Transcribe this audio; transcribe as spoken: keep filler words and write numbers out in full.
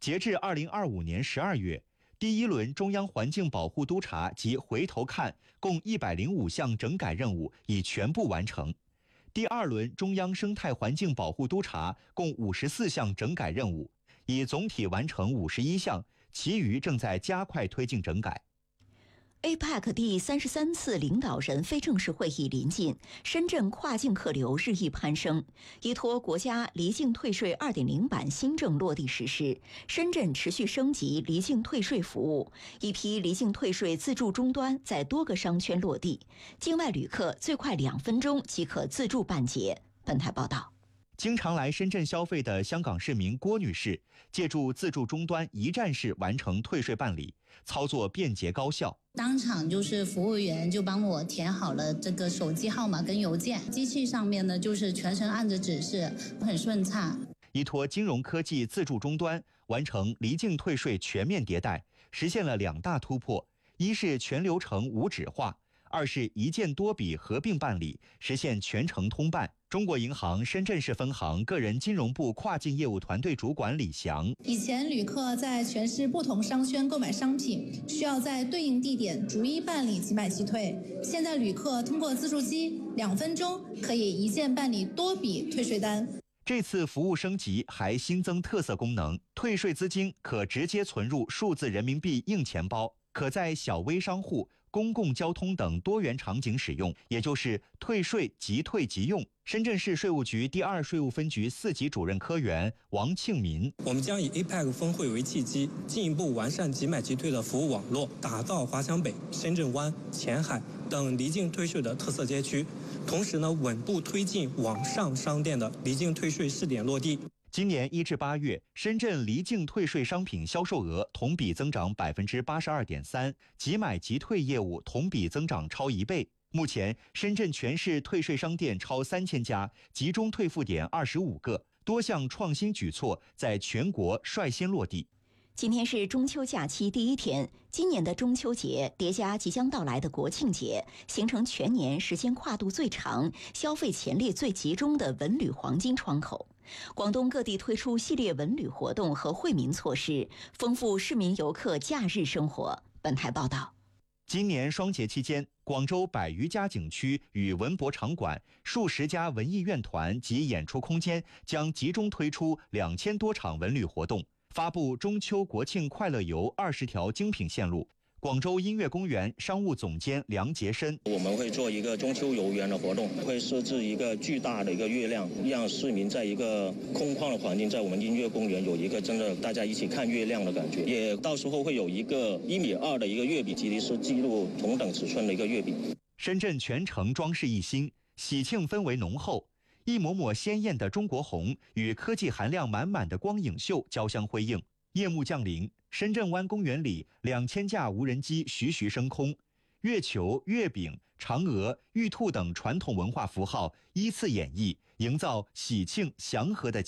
截至二零二五年十二月，第一轮中央环境保护督察及回头看共一百零五项整改任务已全部完成。第二轮中央生态环境保护督察共五十四项整改任务，已总体完成五十一项，其余正在加快推进整改。 A P E C 第三十三次领导人非正式会议临近，深圳跨境客流日益攀升。依托国家离境退税 二点零 版新政落地实施，深圳持续升级离境退税服务，一批离境退税自助终端在多个商圈落地，境外旅客最快两分钟即可自助办结。本台报道。 经常来深圳消费的香港市民郭女士，借助自助终端一站式完成退税办理，操作便捷高效。 当场就是服务员就帮我填好了这个手机号码跟邮件，机器上面呢就是全程按着指示，很顺畅。 依托金融科技自助终端完成离境退税全面迭代，实现了两大突破：一是全流程无纸化，二是一件多笔合并办理，实现全程通办。中国银行深圳市分行个人金融部跨境业务团队主管李翔： 以前旅客在全市不同商圈购买商品，需要在对应地点逐一办理即买即退，现在旅客通过自助机，两分钟可以一键办理多笔退税单。 这次服务升级还新增特色功能，退税资金可直接存入数字人民币硬钱包，可在小微商户、公共交通等多元场景使用，也就是退税即退即用。深圳市税务局第二税务分局四级主任科员王庆民： 我们将以 A P E C 峰会为契机，进一步完善即买即退的服务网络，打造华强北、深圳湾、前海等离境退税的特色街区，同时呢，稳步推进网上商店的离境退税试点落地。 今年一至八月，深圳离境退税商品销售额同比增长百分之八十二点三，即买即退业务同比增长超一倍。目前，深圳全市退税商店超三千家，集中退付点二十五个，多项创新举措在全国率先落地。 今天是中秋假期第一天，今年的中秋节叠加即将到来的国庆节，形成全年时间跨度最长、消费潜力最集中的文旅黄金窗口。广东各地推出系列文旅活动和惠民措施，丰富市民游客假日生活。本台报道。 今年双节期间，广州百余家景区与文博场馆、数十家文艺院团及演出空间将集中推出两千多场文旅活动，发布中秋国庆快乐游二十条精品线路。广州音乐公园商务总监梁杰申： 我们会做一个中秋游园的活动，会设置一个巨大的一个月亮，让市民在一个空旷的环境，在我们音乐公园有一个真的大家一起看月亮的感觉。也到时候会有一个一米二的一个月饼，吉尼斯纪录同等尺寸的一个月饼。 深圳全城装饰一新，喜庆氛围浓厚，一抹抹鲜艳的中国红与科技含量满满的光影秀交相辉映。夜幕降临，深圳湾公园里两千架无人机徐徐升空，月球、月饼、嫦娥、玉兔等传统文化符号依次演绎，营造喜庆祥和的